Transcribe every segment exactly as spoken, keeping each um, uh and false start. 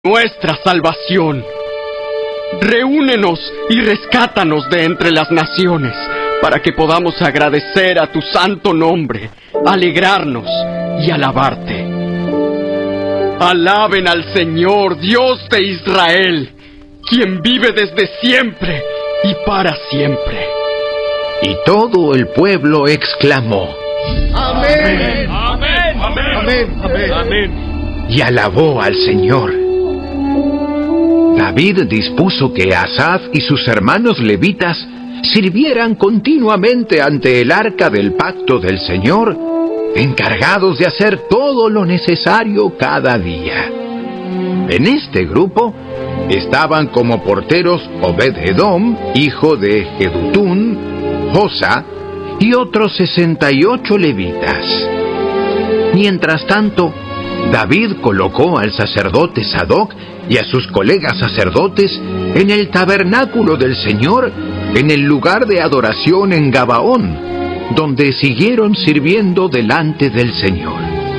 nuestra salvación. Reúnenos y rescátanos de entre las naciones, para que podamos agradecer a tu santo nombre, alegrarnos y alabarte. Alaben al Señor, Dios de Israel, quien vive desde siempre y para siempre. Y todo el pueblo exclamó: ¡Amén! ¡Amén! ¡Amén! ¡Amén! ¡Amén! ¡Amén! Y alabó al Señor. David dispuso que Asaf y sus hermanos levitas sirvieran continuamente ante el arca del pacto del Señor, encargados de hacer todo lo necesario cada día. En este grupo estaban como porteros Obed-Edom, hijo de Jedutún, Josa y otros sesenta y ocho levitas. Mientras tanto, David colocó al sacerdote Sadoc y a sus colegas sacerdotes en el tabernáculo del Señor, en el lugar de adoración en Gabaón, donde siguieron sirviendo delante del Señor.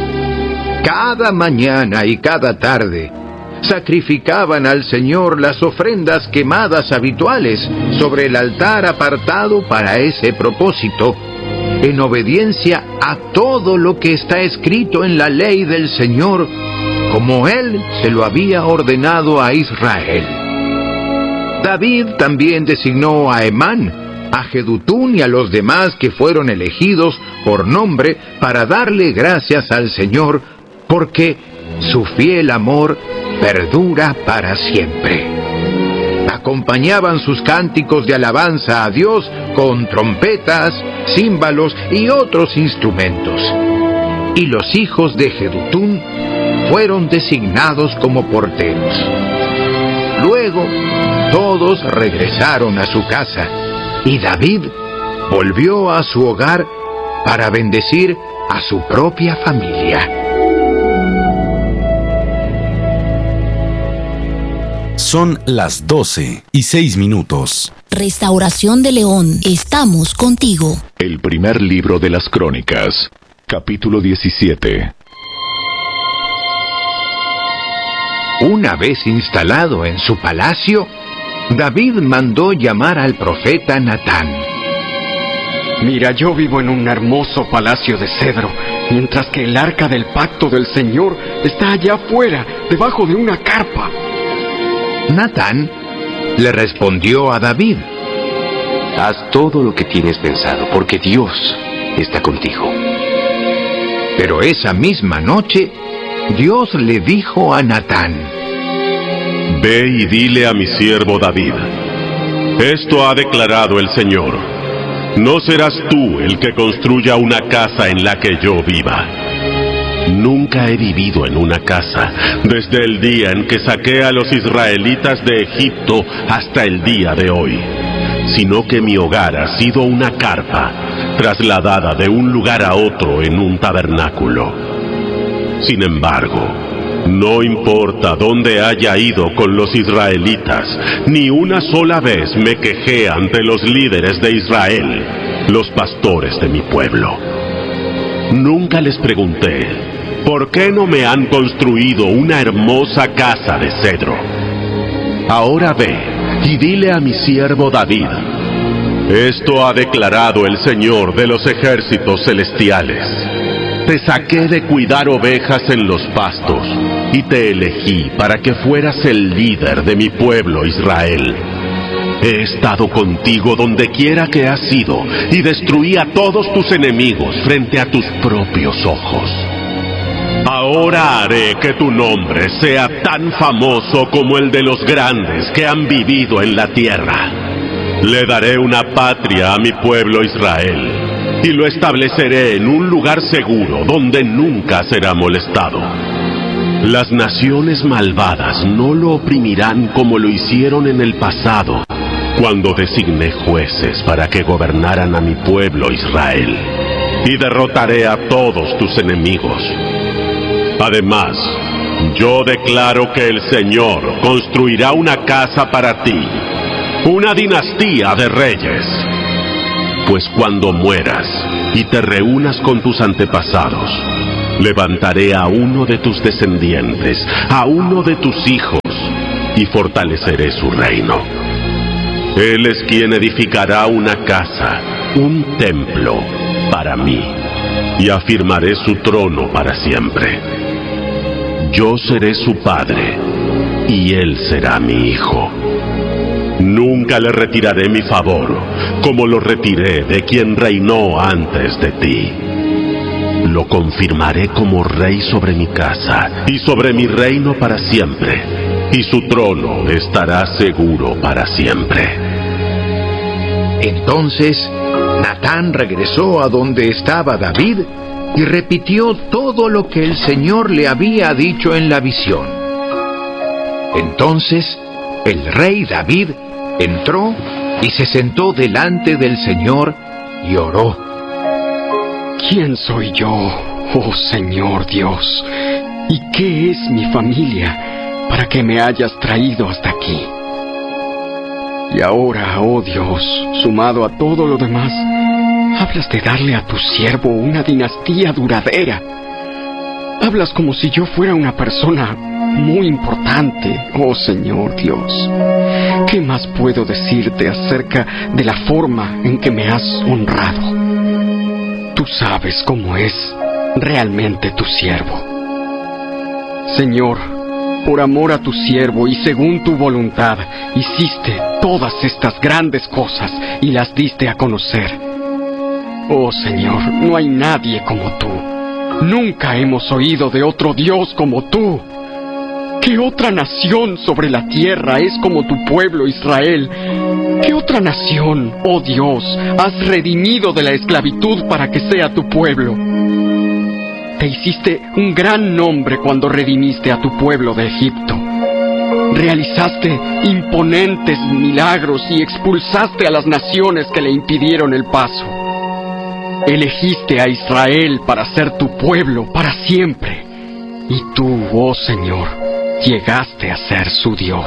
Cada mañana y cada tarde sacrificaban al Señor las ofrendas quemadas habituales sobre el altar apartado para ese propósito, en obediencia a todo lo que está escrito en la ley del Señor, como Él se lo había ordenado a Israel. David también designó a Emán, a Jedutún y a los demás que fueron elegidos por nombre para darle gracias al Señor, porque su fiel amor perdura para siempre. Acompañaban sus cánticos de alabanza a Dios con trompetas, címbalos y otros instrumentos. Y los hijos de Jedutún fueron designados como porteros. Luego, todos regresaron a su casa, y David volvió a su hogar para bendecir a su propia familia. Son las doce y seis minutos. Restauración de León, estamos contigo. El primer libro de las Crónicas, capítulo diecisiete. Una vez instalado en su palacio, David mandó llamar al profeta Natán. Mira, yo vivo en un hermoso palacio de cedro, mientras que el arca del pacto del Señor está allá afuera, debajo de una carpa. Natán le respondió a David: Haz todo lo que tienes pensado, porque Dios está contigo. Pero esa misma noche, Dios le dijo a Natán: Ve y dile a mi siervo David: Esto ha declarado el Señor: No serás tú el que construya una casa en la que yo viva. Nunca he vivido en una casa, desde el día en que saqué a los israelitas de Egipto hasta el día de hoy, sino que mi hogar ha sido una carpa, trasladada de un lugar a otro en un tabernáculo. Sin embargo, no importa dónde haya ido con los israelitas, ni una sola vez me quejé ante los líderes de Israel, los pastores de mi pueblo. Nunca les pregunté: ¿por qué no me han construido una hermosa casa de cedro? Ahora ve y dile a mi siervo David: Esto ha declarado el Señor de los ejércitos celestiales: Te saqué de cuidar ovejas en los pastos y te elegí para que fueras el líder de mi pueblo Israel. He estado contigo donde quiera que has ido y destruí a todos tus enemigos frente a tus propios ojos. Ahora haré que tu nombre sea tan famoso como el de los grandes que han vivido en la tierra. Le daré una patria a mi pueblo Israel y lo estableceré en un lugar seguro donde nunca será molestado. Las naciones malvadas no lo oprimirán como lo hicieron en el pasado, cuando designé jueces para que gobernaran a mi pueblo Israel, y derrotaré a todos tus enemigos. Además, yo declaro que el Señor construirá una casa para ti, una dinastía de reyes. Pues cuando mueras y te reúnas con tus antepasados, levantaré a uno de tus descendientes, a uno de tus hijos, y fortaleceré su reino. Él es quien edificará una casa, un templo, para mí, y afirmaré su trono para siempre. Yo seré su padre, y él será mi hijo. Nunca le retiraré mi favor, como lo retiré de quien reinó antes de ti. Lo confirmaré como rey sobre mi casa y sobre mi reino para siempre, y su trono estará seguro para siempre. Entonces Natán regresó a donde estaba David y repitió todo lo que el Señor le había dicho en la visión. Entonces el rey David entró y se sentó delante del Señor y oró. ¿Quién soy yo, oh Señor Dios? ¿Y qué es mi familia para que me hayas traído hasta aquí? Y ahora, oh Dios, sumado a todo lo demás, hablas de darle a tu siervo una dinastía duradera. Hablas como si yo fuera una persona muy importante, oh Señor Dios. ¿Qué más puedo decirte acerca de la forma en que me has honrado? Tú sabes cómo es realmente tu siervo. Señor, por amor a tu siervo y según tu voluntad, hiciste todas estas grandes cosas y las diste a conocer. Oh Señor, no hay nadie como tú. Nunca hemos oído de otro Dios como tú. ¿Qué otra nación sobre la tierra es como tu pueblo Israel? ¿Qué otra nación, oh Dios, has redimido de la esclavitud para que sea tu pueblo? Te hiciste un gran nombre cuando redimiste a tu pueblo de Egipto. Realizaste imponentes milagros y expulsaste a las naciones que le impidieron el paso. Elegiste a Israel para ser tu pueblo para siempre. Y tú, oh Señor, llegaste a ser su Dios.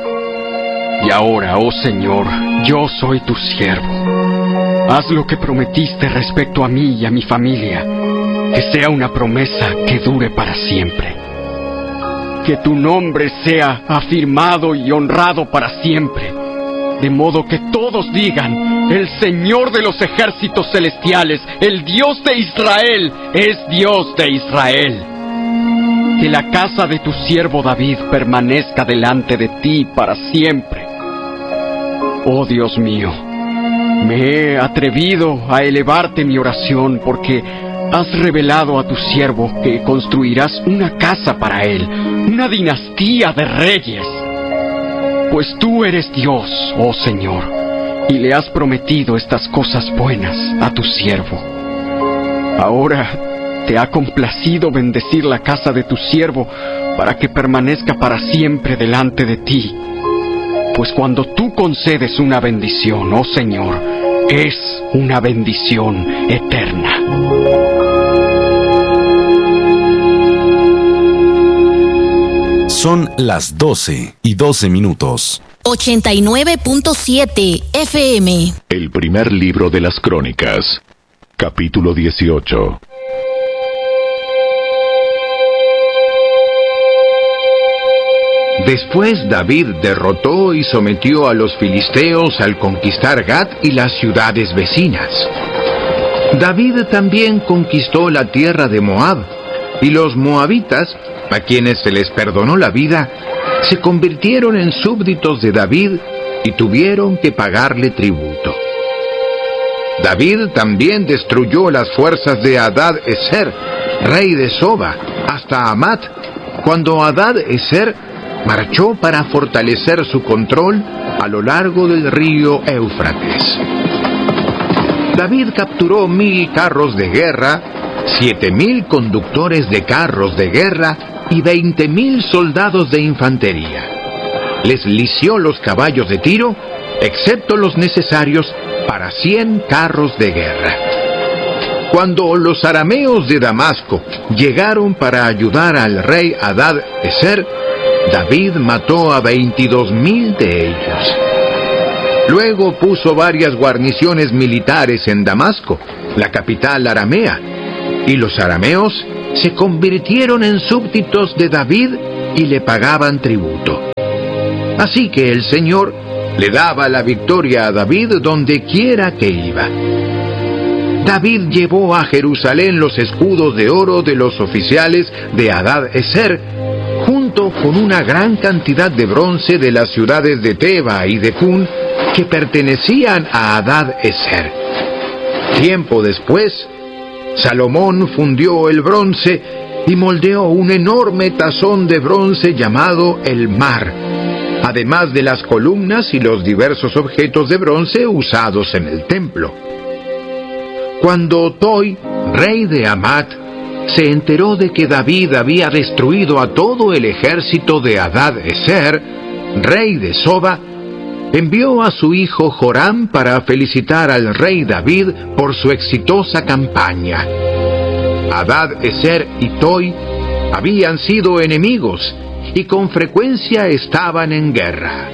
Y ahora, oh Señor, yo soy tu siervo. Haz lo que prometiste respecto a mí y a mi familia, que sea una promesa que dure para siempre. Que tu nombre sea afirmado y honrado para siempre, de modo que todos digan: el Señor de los ejércitos celestiales, el Dios de Israel, es Dios de Israel. Que la casa de tu siervo David permanezca delante de ti para siempre. Oh Dios mío, me he atrevido a elevarte mi oración porque has revelado a tu siervo que construirás una casa para él, una dinastía de reyes. Pues tú eres Dios, oh Señor, y le has prometido estas cosas buenas a tu siervo. Ahora te ha complacido bendecir la casa de tu siervo para que permanezca para siempre delante de ti. Pues cuando tú concedes una bendición, oh Señor, es una bendición eterna. Son las doce y doce minutos. ochenta y nueve punto siete F M. El primer libro de las Crónicas, capítulo dieciocho. Después David derrotó y sometió a los filisteos al conquistar Gat y las ciudades vecinas. David también conquistó la tierra de Moab, y los moabitas, a quienes se les perdonó la vida, se convirtieron en súbditos de David y tuvieron que pagarle tributo. David también destruyó las fuerzas de Hadad-Ezer, rey de Soba, hasta Hamat, cuando Hadad-Ezer marchó para fortalecer su control a lo largo del río Éufrates. David capturó mil carros de guerra, siete mil conductores de carros de guerra y veinte mil soldados de infantería. Les lició los caballos de tiro, excepto los necesarios para cien carros de guerra. Cuando los arameos de Damasco llegaron para ayudar al rey Hadad-Ezer, David mató a veintidós mil de ellos. Luego puso varias guarniciones militares en Damasco, la capital aramea, y los arameos se convirtieron en súbditos de David y le pagaban tributo. Así que el Señor le daba la victoria a David donde quiera que iba. David llevó a Jerusalén los escudos de oro de los oficiales de Hadad-ezer, junto con una gran cantidad de bronce de las ciudades de Teba y de Cún, que pertenecían a Hadad-ezer. Tiempo después, Salomón fundió el bronce y moldeó un enorme tazón de bronce llamado el Mar, además de las columnas y los diversos objetos de bronce usados en el templo. Cuando Toi, rey de Hamat, se enteró de que David había destruido a todo el ejército de Hadad-ezer, rey de Soba, envió a su hijo Joram para felicitar al rey David por su exitosa campaña. Hadad-ezer y Toi habían sido enemigos y con frecuencia estaban en guerra.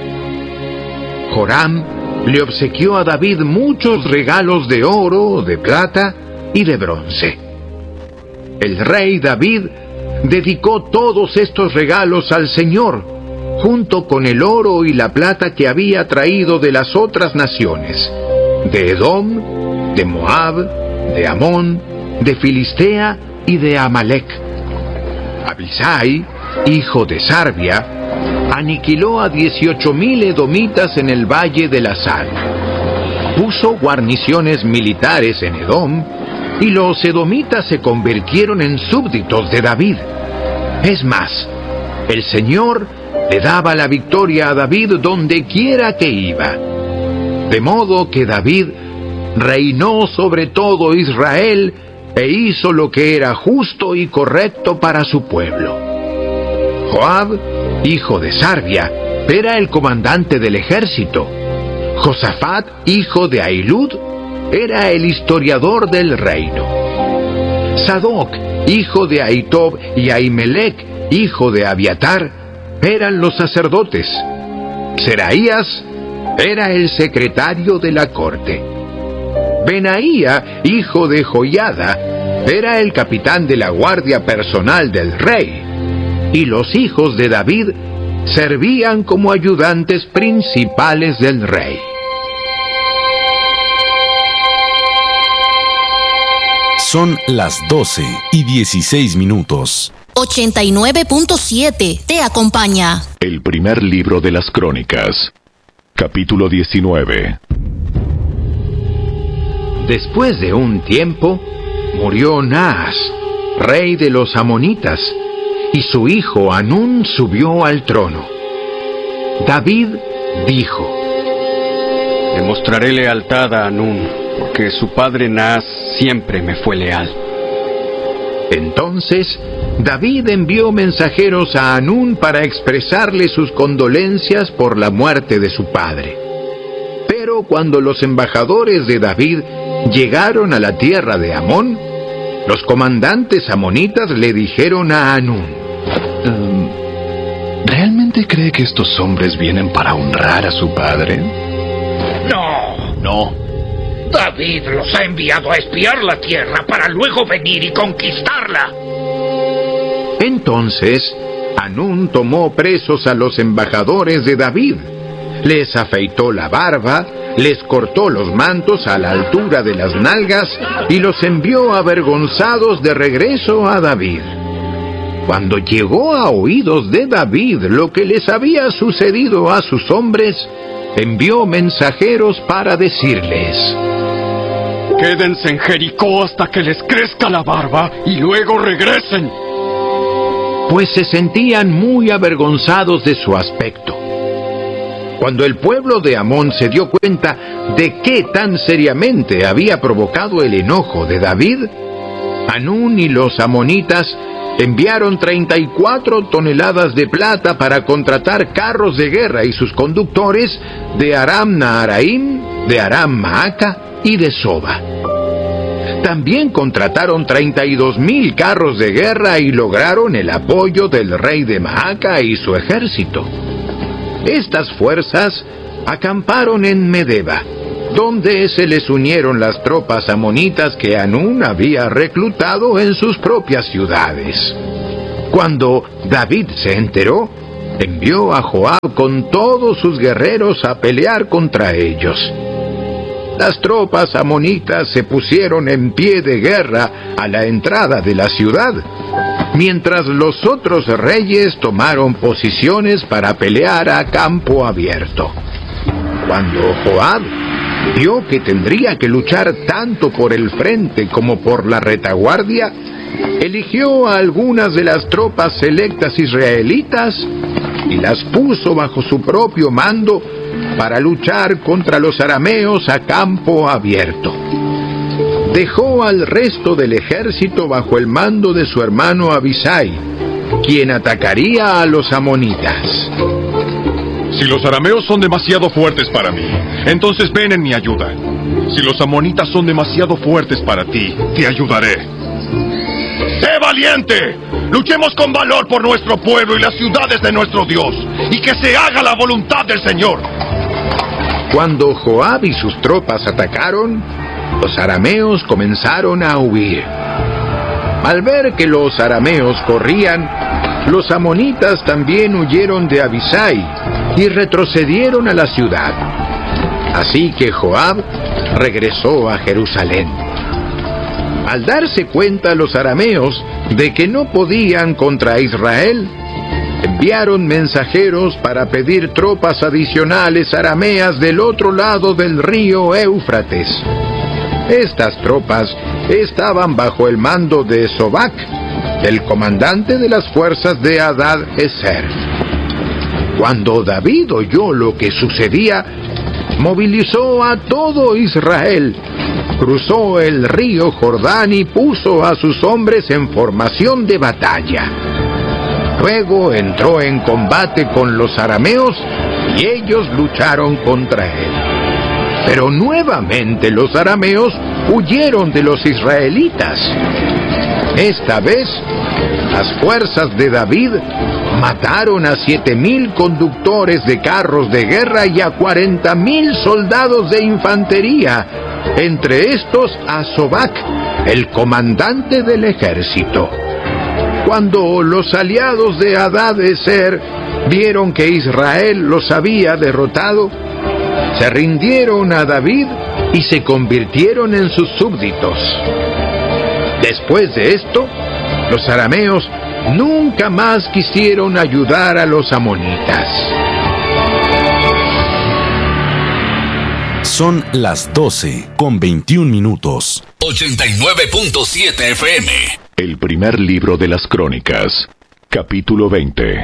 Joram le obsequió a David muchos regalos de oro, de plata y de bronce. El rey David dedicó todos estos regalos al Señor, junto con el oro y la plata que había traído de las otras naciones, de Edom, de Moab, de Amón, de Filistea y de Amalec. Abisai, hijo de Sarbia, aniquiló a dieciocho mil edomitas en el valle de la Sal. Puso guarniciones militares en Edom, y los edomitas se convirtieron en súbditos de David. Es más, el Señor le daba la victoria a David donde quiera que iba. De modo que David reinó sobre todo Israel e hizo lo que era justo y correcto para su pueblo. Joab, hijo de Sarbia, era el comandante del ejército. Josafat, hijo de Ahilud, era el historiador del reino. Sadoc, hijo de Ahitob, y Ahimelech, hijo de Abiatar, eran los sacerdotes. Seraías era el secretario de la corte. Benaía, hijo de Joiada, era el capitán de la guardia personal del rey. Y los hijos de David servían como ayudantes principales del rey. Son las doce y dieciséis minutos. ochenta y nueve punto siete te acompaña. El primer libro de las Crónicas, capítulo diecinueve. Después de un tiempo, murió Naas, rey de los amonitas, y su hijo Hanún subió al trono. David dijo: Le mostraré lealtad a Hanún, porque su padre Naas siempre me fue leal. Entonces David envió mensajeros a Hanún para expresarle sus condolencias por la muerte de su padre. Pero cuando los embajadores de David llegaron a la tierra de Amón, los comandantes amonitas le dijeron a Hanún: um, ¿Realmente cree que estos hombres vienen para honrar a su padre? No, no. David los ha enviado a espiar la tierra para luego venir y conquistarla. Entonces Hanún tomó presos a los embajadores de David, les afeitó la barba, les cortó los mantos a la altura de las nalgas y los envió avergonzados de regreso a David. Cuando llegó a oídos de David lo que les había sucedido a sus hombres, envió mensajeros para decirles: Quédense en Jericó hasta que les crezca la barba y luego regresen. Pues se sentían muy avergonzados de su aspecto. Cuando el pueblo de Amón se dio cuenta de qué tan seriamente había provocado el enojo de David, Hanún y los amonitas enviaron treinta y cuatro toneladas de plata para contratar carros de guerra y sus conductores de Aram Naharaim, de Aram Maaca y de Soba. También contrataron treinta y dos mil carros de guerra y lograron el apoyo del rey de Maaca y su ejército. Estas fuerzas acamparon en Medeba, donde se les unieron las tropas amonitas que Hanún había reclutado en sus propias ciudades. Cuando David se enteró, envió a Joab con todos sus guerreros a pelear contra ellos. Las tropas amonitas se pusieron en pie de guerra a la entrada de la ciudad, mientras los otros reyes tomaron posiciones para pelear a campo abierto. Cuando Joab vio que tendría que luchar tanto por el frente como por la retaguardia, eligió a algunas de las tropas selectas israelitas y las puso bajo su propio mando para luchar contra los arameos a campo abierto. Dejó al resto del ejército bajo el mando de su hermano Abisai, quien atacaría a los amonitas. Si los arameos son demasiado fuertes para mí, entonces ven en mi ayuda. Si los amonitas son demasiado fuertes para ti, te ayudaré. ¡Sé valiente! Luchemos con valor por nuestro pueblo y las ciudades de nuestro Dios, y que se haga la voluntad del Señor. Cuando Joab y sus tropas atacaron, los arameos comenzaron a huir. Al ver que los arameos corrían, los amonitas también huyeron de Abisai y retrocedieron a la ciudad. Así que Joab regresó a Jerusalén. Al darse cuenta los arameos de que no podían contra Israel, enviaron mensajeros para pedir tropas adicionales arameas del otro lado del río Éufrates. Estas tropas estaban bajo el mando de Sobac, el comandante de las fuerzas de Hadad-Ezer. Cuando David oyó lo que sucedía, movilizó a todo Israel, cruzó el río Jordán y puso a sus hombres en formación de batalla. Luego entró en combate con los arameos y ellos lucharon contra él. Pero nuevamente los arameos huyeron de los israelitas. Esta vez, las fuerzas de David mataron a siete mil conductores de carros de guerra y a cuarenta mil soldados de infantería, entre estos a Sobac, el comandante del ejército. Cuando los aliados de Hadad-Ezer vieron que Israel los había derrotado, se rindieron a David y se convirtieron en sus súbditos. Después de esto, los arameos nunca más quisieron ayudar a los amonitas. Son las doce con veintiún minutos. ochenta y nueve punto siete F M. El primer libro de las Crónicas, capítulo veinte.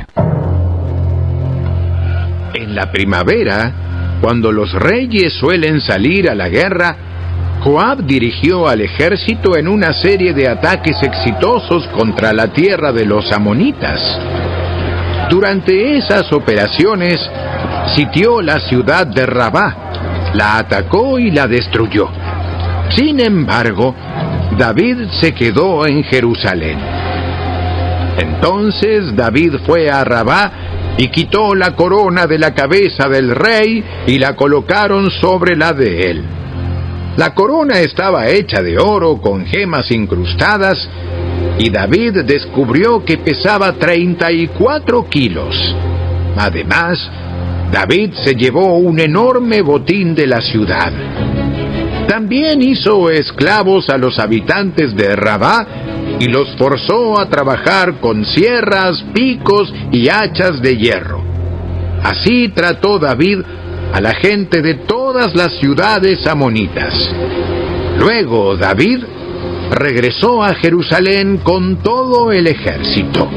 En la primavera, cuando los reyes suelen salir a la guerra, Joab dirigió al ejército en una serie de ataques exitosos contra la tierra de los amonitas. Durante esas operaciones, sitió la ciudad de Rabá, la atacó y la destruyó. Sin embargo, David se quedó en Jerusalén. Entonces David fue a Rabá y quitó la corona de la cabeza del rey y la colocaron sobre la de él. La corona estaba hecha de oro con gemas incrustadas y David descubrió que pesaba treinta y cuatro kilos. Además, David se llevó un enorme botín de la ciudad. También hizo esclavos a los habitantes de Rabá y los forzó a trabajar con sierras, picos y hachas de hierro. Así trató David a la gente de todas las ciudades amonitas. Luego David regresó a Jerusalén con todo el ejército.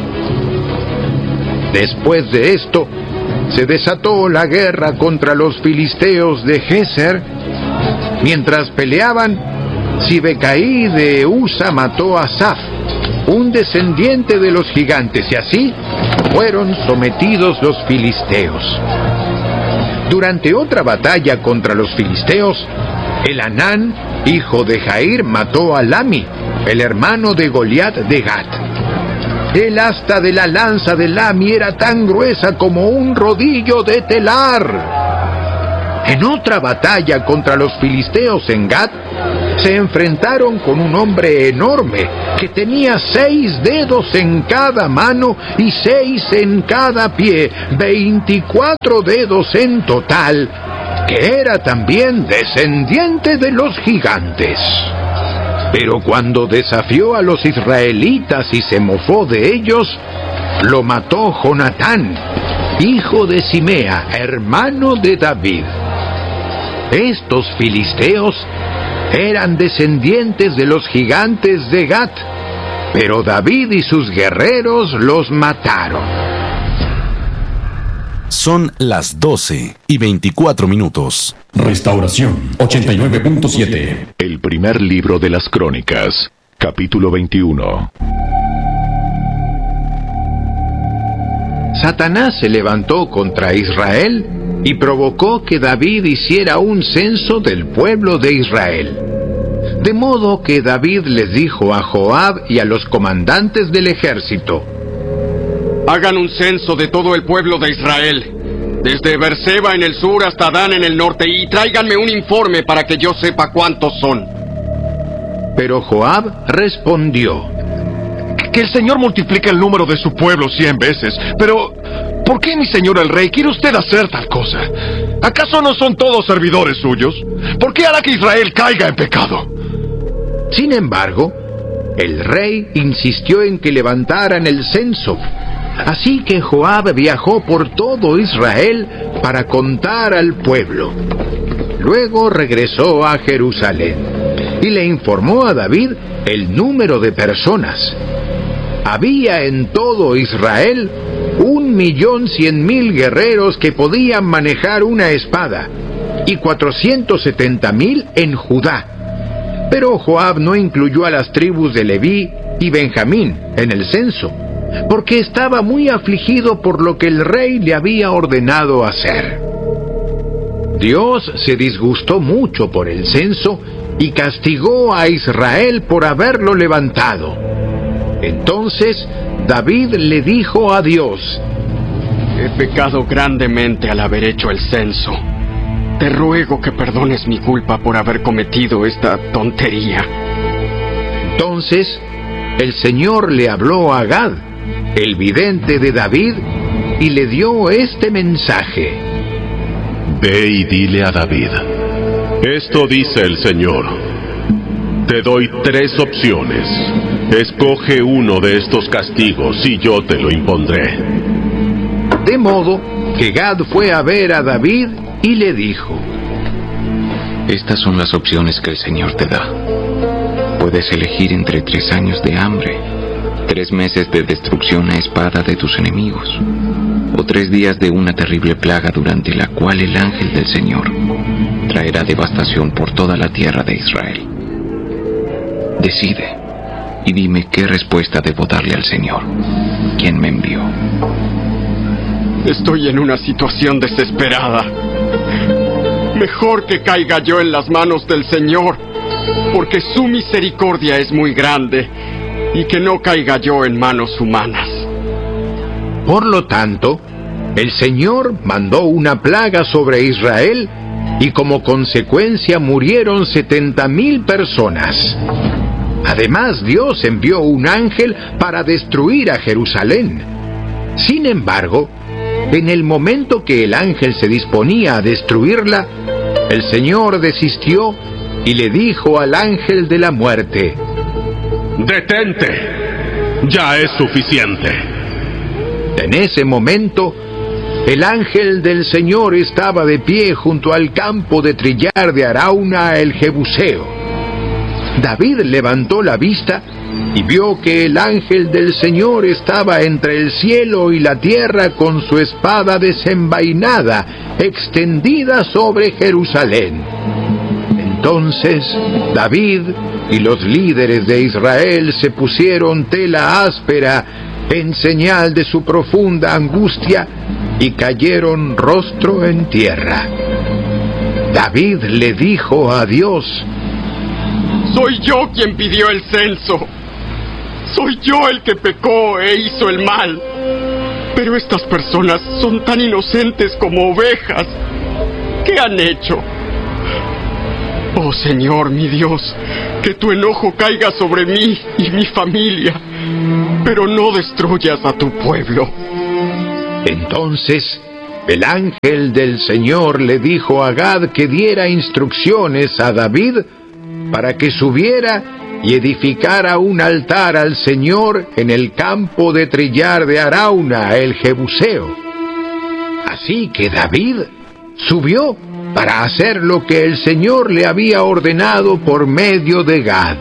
Después de esto, se desató la guerra contra los filisteos de Geser. Mientras peleaban, Sibecaí de Usa mató a Saf, un descendiente de los gigantes, y así fueron sometidos los filisteos. Durante otra batalla contra los filisteos, Elhanán, hijo de Jair, mató a Lami, el hermano de Goliat de Gat. El asta de la lanza de Lami era tan gruesa como un rodillo de telar. En otra batalla contra los filisteos en Gat, se enfrentaron con un hombre enorme que tenía seis dedos en cada mano y seis en cada pie, veinticuatro dedos en total, que era también descendiente de los gigantes. Pero cuando desafió a los israelitas y se mofó de ellos, lo mató Jonatán, hijo de Simea, hermano de David. Estos filisteos eran descendientes de los gigantes de Gat, pero David y sus guerreros los mataron. Son las doce y veinticuatro minutos. Restauración ochenta y nueve punto siete. El primer libro de las Crónicas, capítulo veintiuno. Satanás se levantó contra Israel y provocó que David hiciera un censo del pueblo de Israel. De modo que David les dijo a Joab y a los comandantes del ejército: hagan un censo de todo el pueblo de Israel, desde Beerseba en el sur hasta Dan en el norte, y tráiganme un informe para que yo sepa cuántos son. Pero Joab respondió: que el Señor multiplique el número de su pueblo cien veces, pero ¿por qué, mi señor el rey, quiere usted hacer tal cosa? ¿Acaso no son todos servidores suyos? ¿Por qué hará que Israel caiga en pecado? Sin embargo, el rey insistió en que levantaran el censo. Así que Joab viajó por todo Israel para contar al pueblo. Luego regresó a Jerusalén y le informó a David el número de personas. Había en todo Israel un millón cien mil guerreros que podían manejar una espada, y cuatrocientos setenta mil en Judá. Pero Joab no incluyó a las tribus de Leví y Benjamín en el censo, porque estaba muy afligido por lo que el rey le había ordenado hacer. Dios se disgustó mucho por el censo y castigó a Israel por haberlo levantado. Entonces David le dijo a Dios: he pecado grandemente al haber hecho el censo. Te ruego que perdones mi culpa por haber cometido esta tontería. Entonces el Señor le habló a Gad, el vidente de David, y le dio este mensaje: ve y dile a David, esto dice el Señor, te doy tres opciones, escoge uno de estos castigos y yo te lo impondré. De modo que Gad fue a ver a David y le dijo: estas son las opciones que el Señor te da. Puedes elegir entre tres años de hambre, tres meses de destrucción a espada de tus enemigos, o tres días de una terrible plaga durante la cual el ángel del Señor traerá devastación por toda la tierra de Israel. Decide y dime qué respuesta debo darle al Señor, quien me envió. Estoy en una situación desesperada. Mejor que caiga yo en las manos del Señor, porque su misericordia es muy grande, y que no caiga yo en manos humanas. Por lo tanto, el Señor mandó una plaga sobre Israel, y como consecuencia murieron setenta mil personas. Además, Dios envió un ángel para destruir a Jerusalén. Sin embargo, en el momento que el ángel se disponía a destruirla, el Señor desistió y le dijo al ángel de la muerte: detente, ya es suficiente. En ese momento, el ángel del Señor estaba de pie junto al campo de trillar de Arauna el Jebuseo. David levantó la vista y vio que el ángel del Señor estaba entre el cielo y la tierra con su espada desenvainada, extendida sobre Jerusalén. Entonces David y los líderes de Israel se pusieron tela áspera en señal de su profunda angustia y cayeron rostro en tierra. David le dijo a Dios: soy yo quien pidió el censo. Soy yo el que pecó e hizo el mal. Pero estas personas son tan inocentes como ovejas ¿Qué han hecho? Oh Señor, mi Dios, que tu enojo caiga sobre mí y mi familia, pero no destruyas a tu pueblo. Entonces el ángel del Señor le dijo a Gad que diera instrucciones a David para que subiera y edificara un altar al Señor en el campo de trillar de Arauna, el Jebuseo. Así que David subió para hacer lo que el Señor le había ordenado por medio de Gad.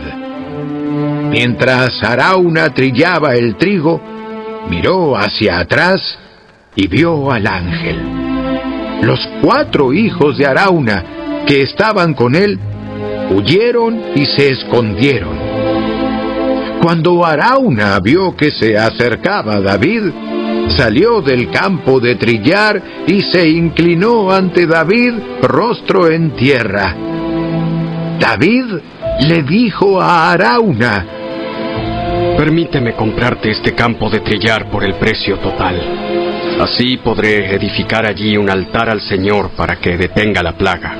Mientras Arauna trillaba el trigo, miró hacia atrás y vio al ángel. Los cuatro hijos de Arauna que estaban con él huyeron y se escondieron. Cuando Arauna vio que se acercaba David, salió del campo de trillar y se inclinó ante David, rostro en tierra. David le dijo a Arauna: permíteme comprarte este campo de trillar por el precio total. Así podré edificar allí un altar al Señor para que detenga la plaga.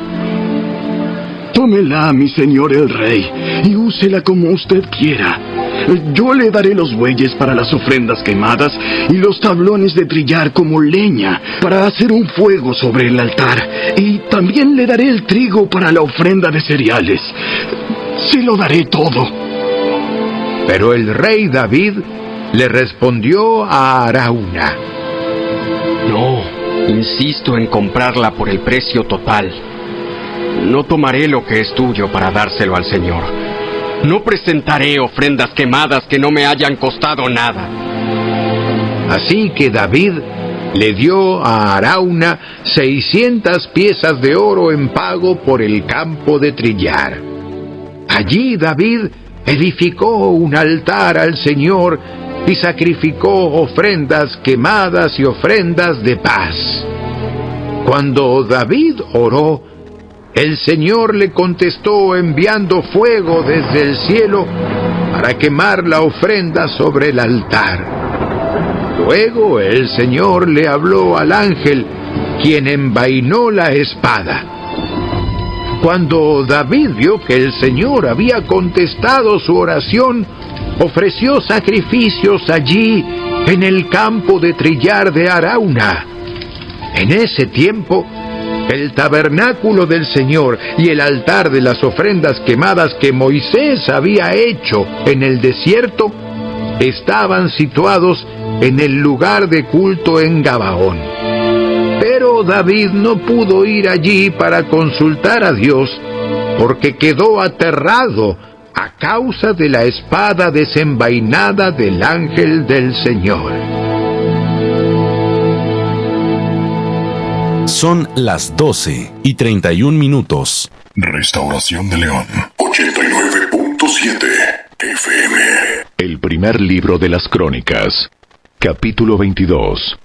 Tómela, mi señor el rey, y úsela como usted quiera. Yo le daré los bueyes para las ofrendas quemadas y los tablones de trillar como leña para hacer un fuego sobre el altar. Y también le daré el trigo para la ofrenda de cereales. Se lo daré todo. Pero el rey David le respondió a Arauna: no, insisto en comprarla por el precio total. No tomaré lo que es tuyo para dárselo al Señor. No presentaré ofrendas quemadas que no me hayan costado nada. Así que David le dio a Arauna seiscientas piezas de oro en pago por el campo de trillar. Allí David edificó un altar al Señor y sacrificó ofrendas quemadas y ofrendas de paz. Cuando David oró, el Señor le contestó enviando fuego desde el cielo para quemar la ofrenda sobre el altar. Luego el Señor le habló al ángel, quien envainó la espada. Cuando David vio que el Señor había contestado su oración, ofreció sacrificios allí en el campo de trillar de Arauna. En ese tiempo, el tabernáculo del Señor y el altar de las ofrendas quemadas que Moisés había hecho en el desierto estaban situados en el lugar de culto en Gabaón. Pero David no pudo ir allí para consultar a Dios porque quedó aterrado a causa de la espada desenvainada del ángel del Señor. Son las doce y treinta y un minutos. Restauración de León, ochenta y nueve punto siete F M. El primer libro de las Crónicas, capítulo veintidós.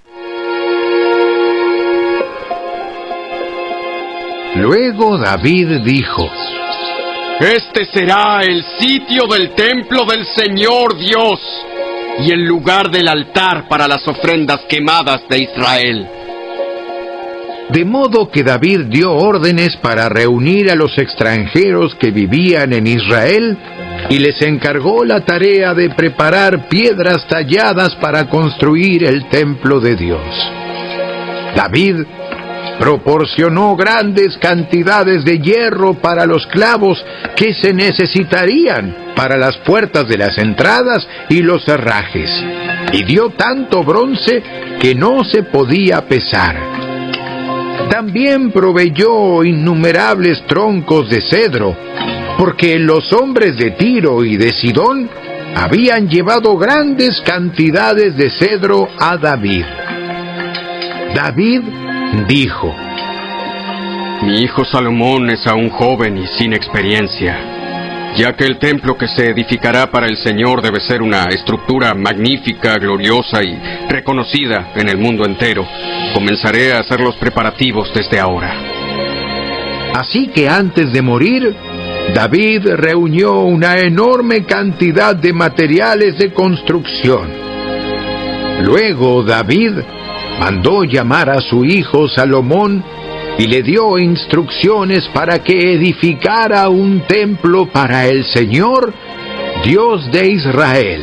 Luego David dijo: este será el sitio del templo del Señor Dios y el lugar del altar para las ofrendas quemadas de Israel. De modo que David dio órdenes para reunir a los extranjeros que vivían en Israel y les encargó la tarea de preparar piedras talladas para construir el templo de Dios. David proporcionó grandes cantidades de hierro para los clavos que se necesitarían para las puertas de las entradas y los herrajes, y dio tanto bronce que no se podía pesar. También proveyó innumerables troncos de cedro, porque los hombres de Tiro y de Sidón habían llevado grandes cantidades de cedro a David. David dijo: mi hijo Salomón es aún joven y sin experiencia. Ya que el templo que se edificará para el Señor debe ser una estructura magnífica, gloriosa y reconocida en el mundo entero, comenzaré a hacer los preparativos desde ahora. Así que antes de morir, David reunió una enorme cantidad de materiales de construcción. Luego David mandó llamar a su hijo Salomón y le dio instrucciones para que edificara un templo para el Señor, Dios de Israel.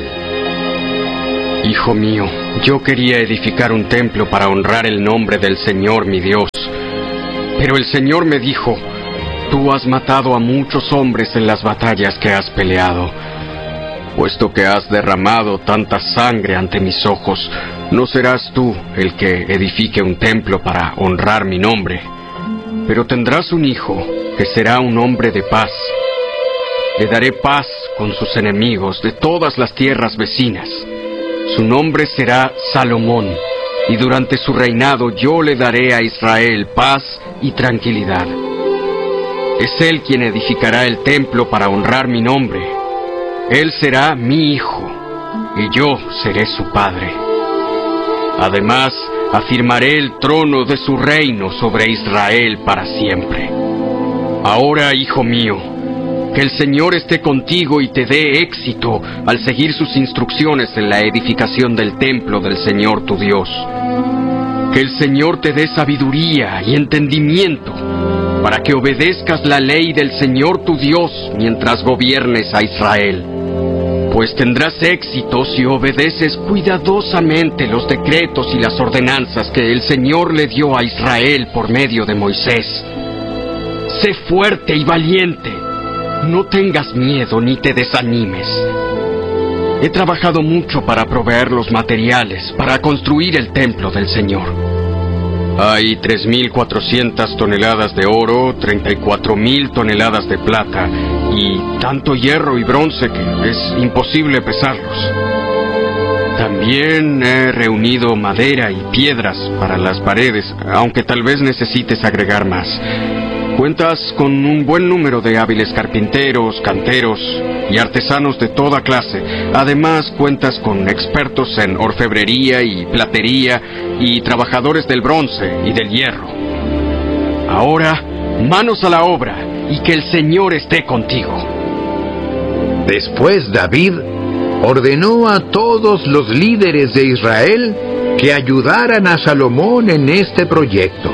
Hijo mío, yo quería edificar un templo para honrar el nombre del Señor mi Dios. Pero el Señor me dijo: tú has matado a muchos hombres en las batallas que has peleado. Puesto que has derramado tanta sangre ante mis ojos, no serás tú el que edifique un templo para honrar mi nombre. Pero tendrás un hijo que será un hombre de paz. Le daré paz con sus enemigos de todas las tierras vecinas. Su nombre será Salomón, y durante su reinado yo le daré a Israel paz y tranquilidad. Es él quien edificará el templo para honrar mi nombre. Él será mi hijo, y yo seré su padre. Además, afirmaré el trono de su reino sobre Israel para siempre. Ahora, hijo mío, que el Señor esté contigo y te dé éxito al seguir sus instrucciones en la edificación del templo del Señor tu Dios. Que el Señor te dé sabiduría y entendimiento para que obedezcas la ley del Señor tu Dios mientras gobiernes a Israel. Pues tendrás éxito si obedeces cuidadosamente los decretos y las ordenanzas que el Señor le dio a Israel por medio de Moisés. Sé fuerte y valiente. No tengas miedo ni te desanimes. He trabajado mucho para proveer los materiales para construir el templo del Señor. Hay tres mil cuatrocientas toneladas de oro, treinta y cuatro mil toneladas de plata y tanto hierro y bronce que es imposible pesarlos. También he reunido madera y piedras para las paredes, aunque tal vez necesites agregar más. Cuentas con un buen número de hábiles carpinteros, canteros y artesanos de toda clase. Además, cuentas con expertos en orfebrería y platería y trabajadores del bronce y del hierro. Ahora, manos a la obra y que el Señor esté contigo. Después David ordenó a todos los líderes de Israel que ayudaran a Salomón en este proyecto.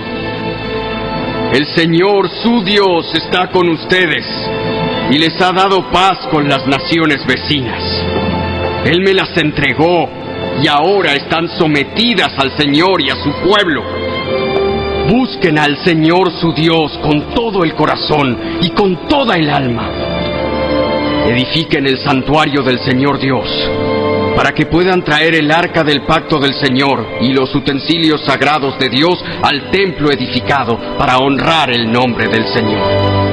El Señor, su Dios, está con ustedes y les ha dado paz con las naciones vecinas. Él me las entregó y ahora están sometidas al Señor y a su pueblo. Busquen al Señor su Dios con todo el corazón y con toda el alma. Edifiquen el santuario del Señor Dios, para que puedan traer el arca del pacto del Señor y los utensilios sagrados de Dios al templo edificado para honrar el nombre del Señor.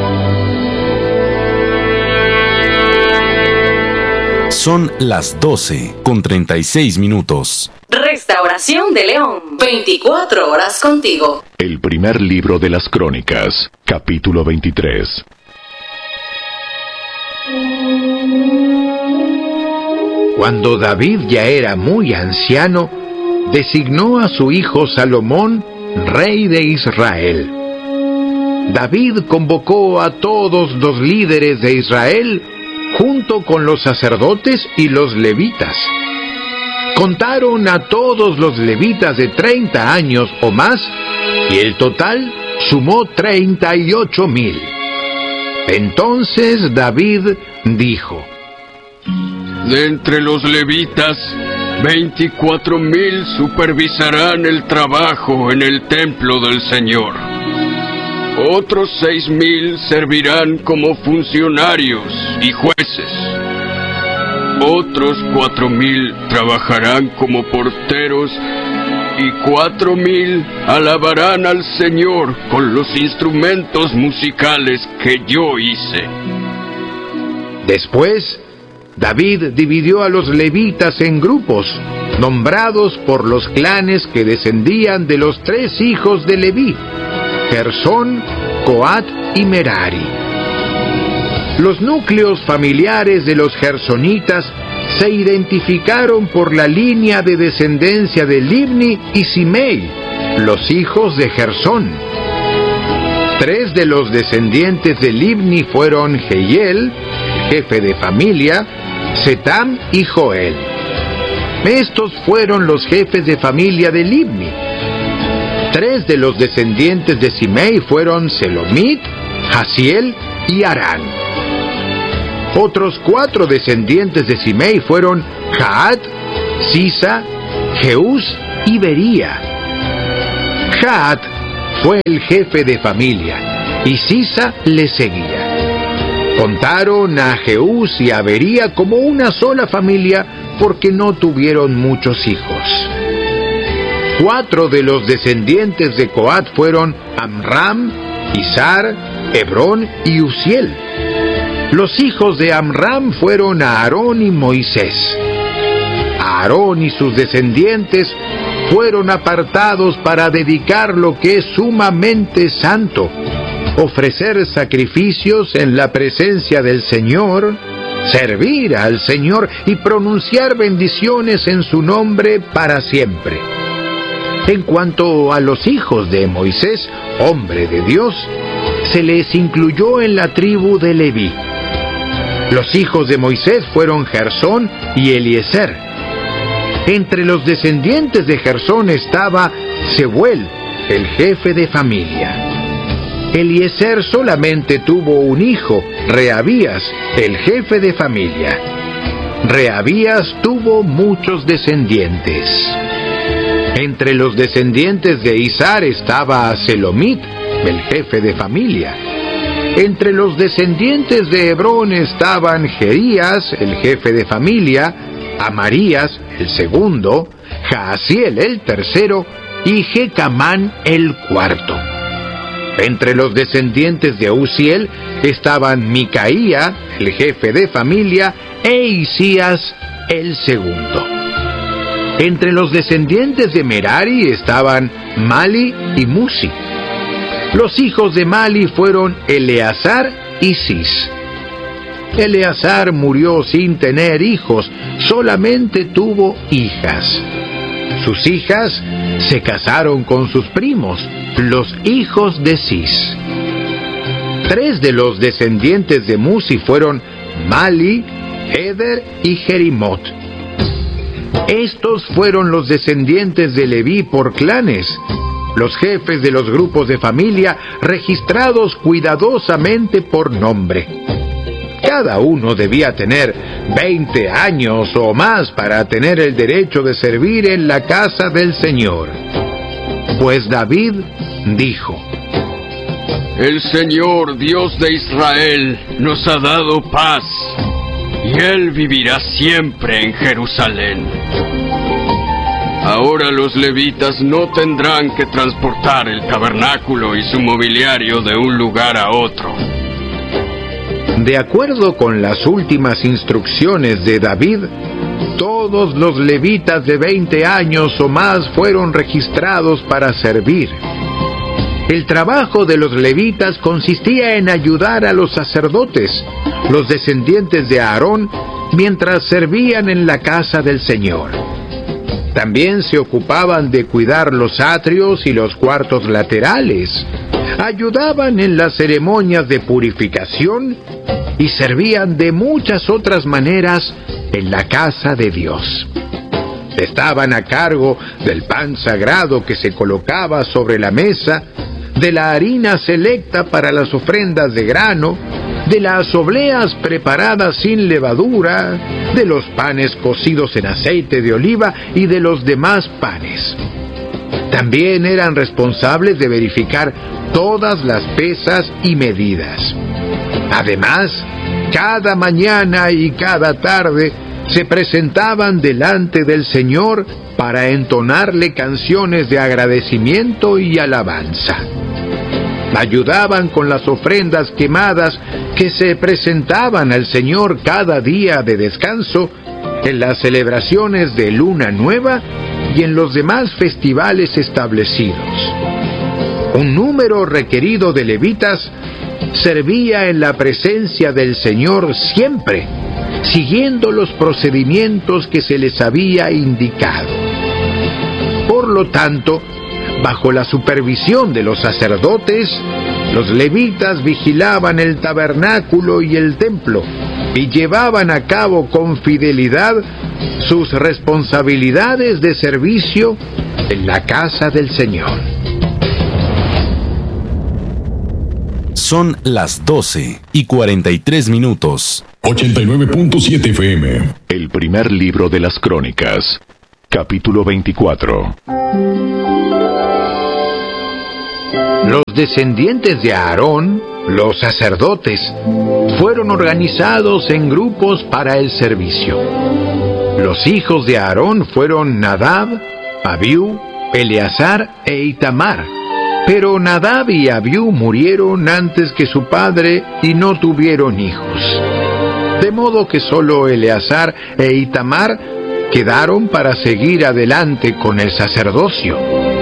Son las doce con treinta y seis minutos. Restauración de León, veinticuatro horas contigo. El primer libro de las Crónicas, capítulo veintitrés. Cuando David ya era muy anciano, designó a su hijo Salomón rey de Israel. David convocó a todos los líderes de Israel junto con los sacerdotes y los levitas. Contaron a todos los levitas de treinta años o más y el total sumó treinta y ocho mil. Entonces David dijo: de entre los levitas, veinticuatro mil supervisarán el trabajo en el templo del Señor. Otros seis mil servirán como funcionarios y jueces. Otros cuatro mil trabajarán como porteros y cuatro mil alabarán al Señor con los instrumentos musicales que yo hice. Después, David dividió a los levitas en grupos, nombrados por los clanes que descendían de los tres hijos de Leví: Gersón, Coat y Merari. Los núcleos familiares de los gersonitas se identificaron por la línea de descendencia de Libni y Simei, los hijos de Gersón. Tres de los descendientes de Libni fueron Jehiel, jefe de familia, Setam y Joel. Estos fueron los jefes de familia de Libni. Tres de los descendientes de Simei fueron Selomit, Jaziel y Arán. Otros cuatro descendientes de Simei fueron Jaat, Sisa, Jeús y Bería. Jaat fue el jefe de familia y Sisa le seguía. Contaron a Jeús y a Bería como una sola familia porque no tuvieron muchos hijos. Cuatro de los descendientes de Coat fueron Amram, Izar, Hebrón y Uziel. Los hijos de Amram fueron Aarón y Moisés. Aarón y sus descendientes fueron apartados para dedicar lo que es sumamente santo, ofrecer sacrificios en la presencia del Señor, servir al Señor y pronunciar bendiciones en su nombre para siempre. En cuanto a los hijos de Moisés, hombre de Dios, se les incluyó en la tribu de Leví. Los hijos de Moisés fueron Gersón y Eliezer. Entre los descendientes de Gersón estaba Sebuel, el jefe de familia. Eliezer solamente tuvo un hijo, Reabías, el jefe de familia. Reabías tuvo muchos descendientes. Entre los descendientes de Izar estaba Selomit, el jefe de familia. Entre los descendientes de Hebrón estaban Jerías, el jefe de familia, Amarías, el segundo, Jaasiel, el tercero, y Jecamán, el cuarto. Entre los descendientes de Uziel estaban Micaía, el jefe de familia, e Isías, el segundo. Entre los descendientes de Merari estaban Mali y Musi. Los hijos de Mali fueron Eleazar y Cis. Eleazar murió sin tener hijos, solamente tuvo hijas. Sus hijas se casaron con sus primos, los hijos de Cis. Tres de los descendientes de Musi fueron Mali, Eder y Jerimot. Estos fueron los descendientes de Leví por clanes, los jefes de los grupos de familia registrados cuidadosamente por nombre. Cada uno debía tener veinte años o más para tener el derecho de servir en la casa del Señor. Pues David dijo: El Señor, Dios de Israel, nos ha dado paz, y Él vivirá siempre en Jerusalén. Ahora los levitas no tendrán que transportar el tabernáculo y su mobiliario de un lugar a otro. De acuerdo con las últimas instrucciones de David, todos los levitas de veinte años o más fueron registrados para servir. El trabajo de los levitas consistía en ayudar a los sacerdotes, los descendientes de Aarón, mientras servían en la casa del Señor. También se ocupaban de cuidar los atrios y los cuartos laterales, ayudaban en las ceremonias de purificación y servían de muchas otras maneras en la casa de Dios. Estaban a cargo del pan sagrado que se colocaba sobre la mesa, de la harina selecta para las ofrendas de grano, de las obleas preparadas sin levadura, de los panes cocidos en aceite de oliva y de los demás panes. También eran responsables de verificar todas las pesas y medidas. Además, cada mañana y cada tarde se presentaban delante del Señor para entonarle canciones de agradecimiento y alabanza. Ayudaban con las ofrendas quemadas que se presentaban al Señor cada día de descanso, en las celebraciones de Luna Nueva y en los demás festivales establecidos. Un número requerido de levitas servía en la presencia del Señor siempre, siguiendo los procedimientos que se les había indicado. Por lo tanto, bajo la supervisión de los sacerdotes, los levitas vigilaban el tabernáculo y el templo y llevaban a cabo con fidelidad sus responsabilidades de servicio en la casa del Señor. Son las doce y cuarenta y tres minutos. ochenta y nueve punto siete F M. El primer libro de las Crónicas. Capítulo veinticuatro. Los descendientes de Aarón, los sacerdotes, fueron organizados en grupos para el servicio. Los hijos de Aarón fueron Nadab, Abiú, Eleazar e Itamar. Pero Nadab y Abiú murieron antes que su padre y no tuvieron hijos. De modo que solo Eleazar e Itamar quedaron para seguir adelante con el sacerdocio.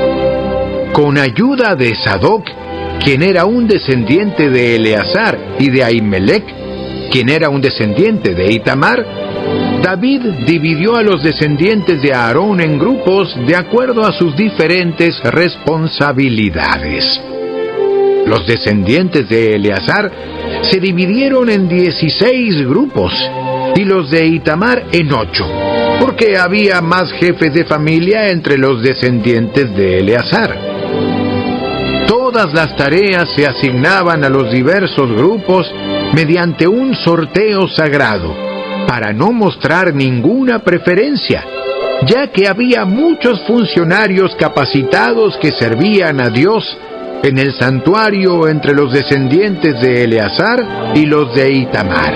Con ayuda de Sadoc, quien era un descendiente de Eleazar, y de Ahimelech, quien era un descendiente de Itamar, David dividió a los descendientes de Aarón en grupos de acuerdo a sus diferentes responsabilidades. Los descendientes de Eleazar se dividieron en dieciséis grupos y los de Itamar en ocho, porque había más jefes de familia entre los descendientes de Eleazar. Todas las tareas se asignaban a los diversos grupos mediante un sorteo sagrado, para no mostrar ninguna preferencia, ya que había muchos funcionarios capacitados que servían a Dios en el santuario entre los descendientes de Eleazar y los de Itamar.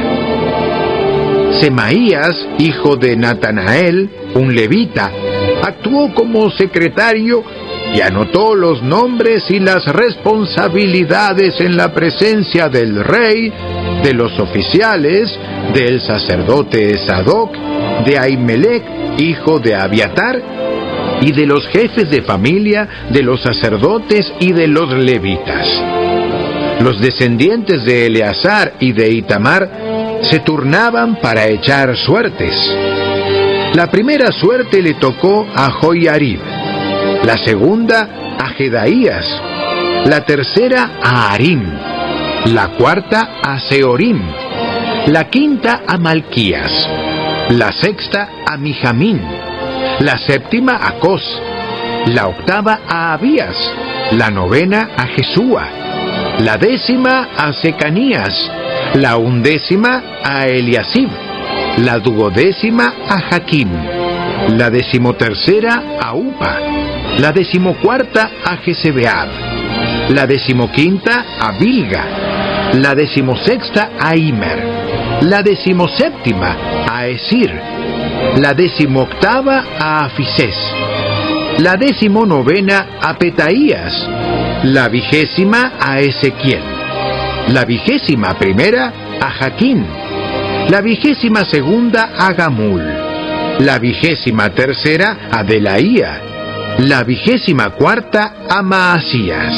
Semaías, hijo de Natanael, un levita, actuó como secretario y anotó los nombres y las responsabilidades en la presencia del rey, de los oficiales, del sacerdote Sadoc, de Ahimelech, hijo de Abiatar, y de los jefes de familia, de los sacerdotes y de los levitas. Los descendientes de Eleazar y de Itamar se turnaban para echar suertes. La primera suerte le tocó a Joiarib, la segunda a Jedaías, la tercera a Harim, la cuarta a Seorim, la quinta a Malquías, la sexta a Mijamín, la séptima a Cos, la octava a Abías, la novena a Jesúa, la décima a Secanías, la undécima a Eliasib, la duodécima a Jaquim, la decimotercera a Upa, la decimocuarta a Jezebeab, la decimoquinta a Bilga, la decimosexta a Imer, la decimoséptima a Esir, la decimoctava a Afisés, la decimonovena a Petaías, la vigésima a Ezequiel, la vigésima primera a Jaquín, la vigésima segunda a Gamul, la vigésima tercera a Delaía, la vigésima cuarta a Maasías.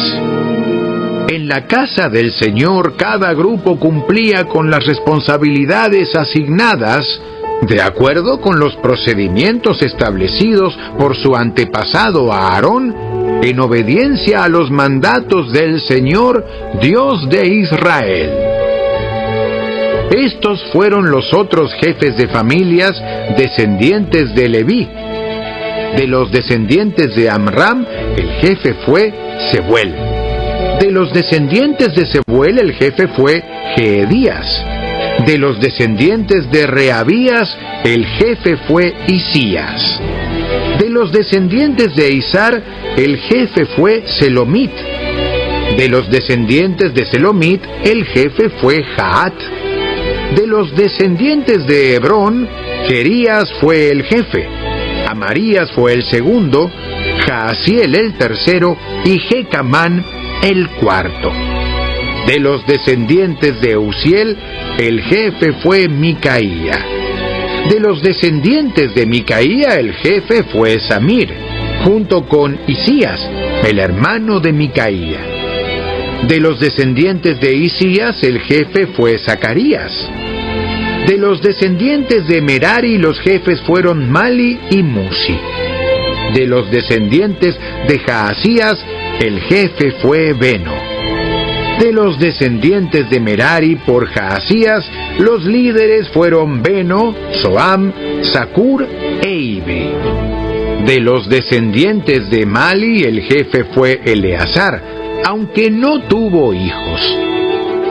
En la casa del Señor cada grupo cumplía con las responsabilidades asignadas de acuerdo con los procedimientos establecidos por su antepasado Aarón, en obediencia a los mandatos del Señor, Dios de Israel. Estos fueron los otros jefes de familias descendientes de Leví. De los descendientes de Amram, el jefe fue Sebuel. De los descendientes de Sebuel, el jefe fue Jeedías. De los descendientes de Reabías, el jefe fue Isías. De los descendientes de Izar, el jefe fue Selomit. De los descendientes de Selomit, el jefe fue Jaat. De los descendientes de Hebrón, Jerías fue el jefe, Amarías fue el segundo, Jaasiel el tercero y Jecamán el cuarto. De los descendientes de Uziel, el jefe fue Micaía. De los descendientes de Micaía, el jefe fue Samir, junto con Isías, el hermano de Micaía. De los descendientes de Isías, el jefe fue Zacarías. De los descendientes de Merari, los jefes fueron Mali y Musi. De los descendientes de Jaasías, el jefe fue Beno. De los descendientes de Merari por Jaasías, los líderes fueron Beno, Soam, Zacur e Ibe. De los descendientes de Mali, el jefe fue Eleazar, aunque no tuvo hijos.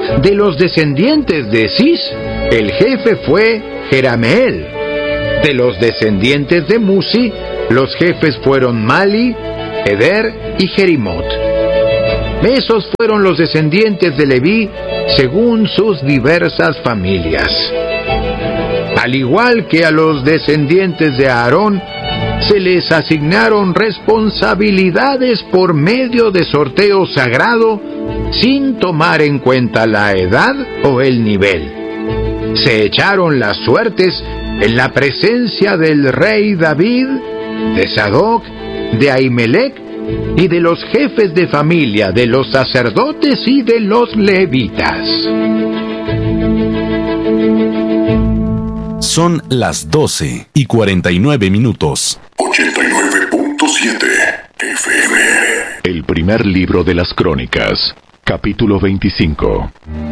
De los descendientes de Cis, el jefe fue Jerameel. De los descendientes de Musi, los jefes fueron Mali, Eder y Jerimot. Esos fueron los descendientes de Leví según sus diversas familias. Al igual que a los descendientes de Aarón, se les asignaron responsabilidades por medio de sorteo sagrado sin tomar en cuenta la edad o el nivel. Se echaron las suertes en la presencia del rey David, de Sadoc, de Ahimelech y de los jefes de familia, de los sacerdotes y de los levitas. Son las doce y cuarenta y nueve minutos. ochenta y nueve punto siete F M. El primer libro de las Crónicas, capítulo veinticinco.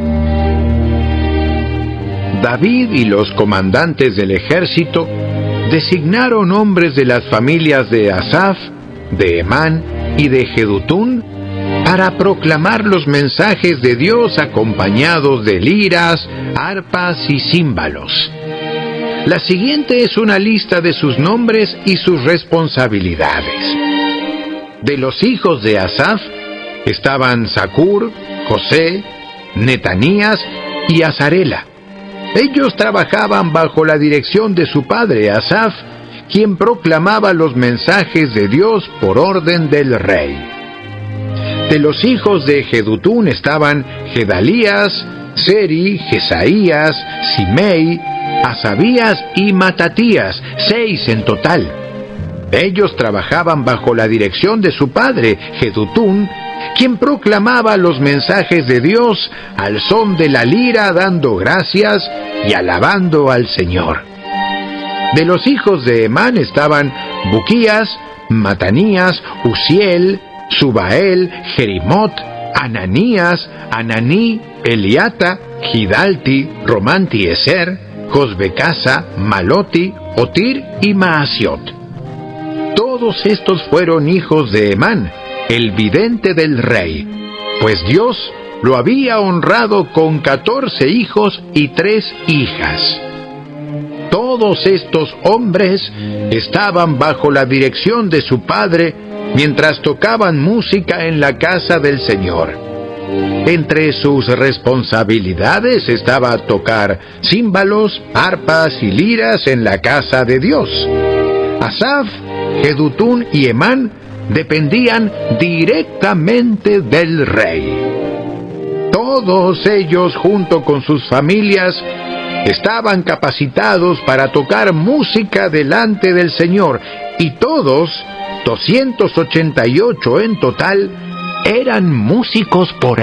David y los comandantes del ejército designaron hombres de las familias de Asaf, de Emán y de Jedutún para proclamar los mensajes de Dios acompañados de liras, arpas y címbalos. La siguiente es una lista de sus nombres y sus responsabilidades. De los hijos de Asaf estaban Zacur, José, Netanías y Azarela. Ellos trabajaban bajo la dirección de su padre Asaf, quien proclamaba los mensajes de Dios por orden del rey. De los hijos de Jedutún estaban Gedalías, Seri, Jesaías, Simei, Asabías y Matatías, seis en total. Ellos trabajaban bajo la dirección de su padre, Jedutún, quien proclamaba los mensajes de Dios al son de la lira, dando gracias y alabando al Señor. De los hijos de Emán estaban Buquías, Matanías, Uziel, Subael, Jerimot, Ananías, Ananí, Eliata, Gidalti, Romantieser, Josbecasa, Maloti, Otir y Maasiot. Todos estos fueron hijos de Emán, el vidente del rey, pues Dios lo había honrado con catorce hijos y tres hijas. Todos estos hombres estaban bajo la dirección de su padre mientras tocaban música en la casa del Señor. Entre sus responsabilidades estaba tocar címbalos, arpas y liras en la casa de Dios. Asaf, Jedutún y Emán dependían directamente del rey. Todos ellos, junto con sus familias, estaban capacitados para tocar música delante del Señor, y todos, doscientos ochenta y ocho en total, eran músicos por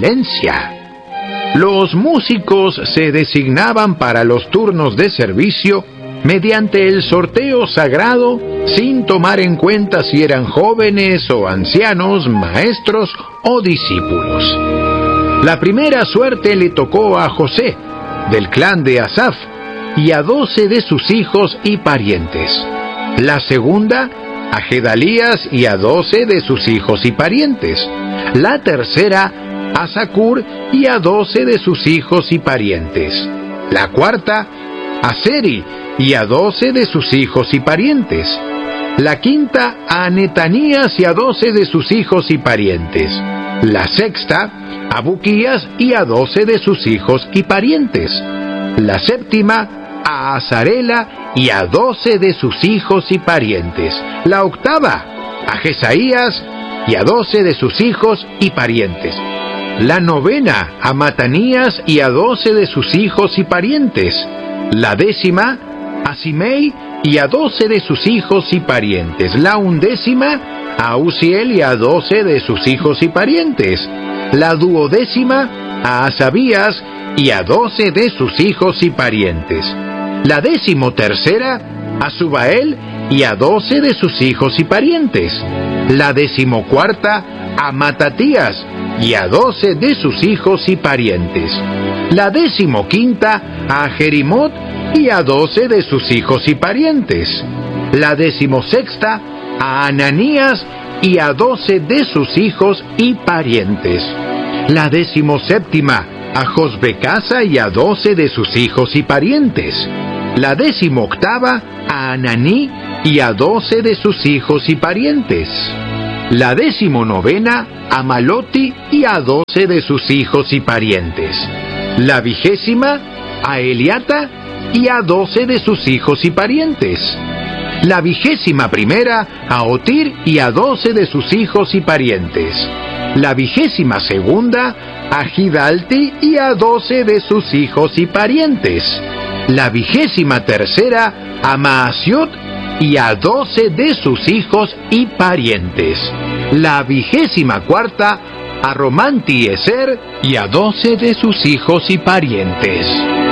excelencia. Los músicos se designaban para los turnos de servicio mediante el sorteo sagrado, sin tomar en cuenta si eran jóvenes o ancianos, maestros o discípulos. La primera suerte le tocó a José, del clan de Asaf, y a doce de sus hijos y parientes. La segunda, a Gedalías y a doce de sus hijos y parientes. La tercera, a Zacur y a doce de sus hijos y parientes. La cuarta, a Seri y a doce de sus hijos y parientes. La quinta, a Netanías y a doce de sus hijos y parientes. La sexta, a Buquías y a doce de sus hijos y parientes. La séptima, a Azarela y a doce de sus hijos y parientes. La octava, a Jesaías y a doce de sus hijos y parientes. La novena, a Matanías y a doce de sus hijos y parientes. La décima, a Simei y a doce de sus hijos y parientes. La undécima, a Uziel y a doce de sus hijos y parientes. La duodécima, a Asabías y a doce de sus hijos y parientes. La decimotercera, a Subael y a doce de sus hijos y parientes. La decimocuarta, a Matatías y a doce de sus hijos y parientes. La decimoquinta, a Jerimot y a doce de sus hijos y parientes. La decimosexta, a Ananías y a doce de sus hijos y parientes. La decimoséptima, a Josbecasa y a doce de sus hijos y parientes. La decimoctava a Ananí y a doce de sus hijos y parientes. La decimonovena a Maloti y a doce de sus hijos y parientes. La vigésima a Eliata y a doce de sus hijos y parientes. La vigésima primera a Otir y a doce de sus hijos y parientes. La vigésima segunda a Gidalti y a doce de sus hijos y parientes. La vigésima tercera a Maasiot y a doce de sus hijos y parientes. La vigésima cuarta a Romantieser y a doce de sus hijos y parientes.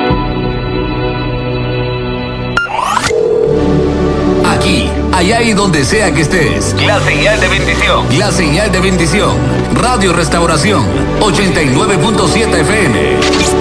Aquí, allá y donde sea que estés. La señal de bendición. La señal de bendición. Radio Restauración, ochenta y nueve punto siete F M.